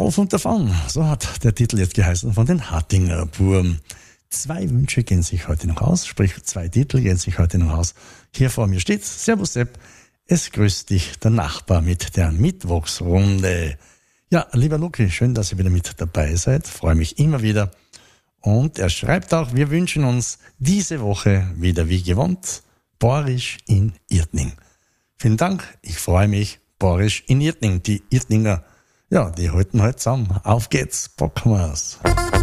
Drauf und davon, so hat der Titel jetzt geheißen von den Hattinger Buben. 2 Wünsche gehen sich heute noch aus, sprich 2 Titel gehen sich heute noch aus. Hier vor mir steht, Servus Sepp, es grüßt dich der Nachbar mit der Mittwochsrunde. Ja, lieber Luki, schön, dass ihr wieder mit dabei seid, freue mich immer wieder. Und er schreibt auch, wir wünschen uns diese Woche wieder wie gewohnt, Borisch in Irtning. Vielen Dank, ich freue mich, Borisch in Irtning, die Irtninger, ja, die halten halt zusammen. Auf geht's, packen wir's.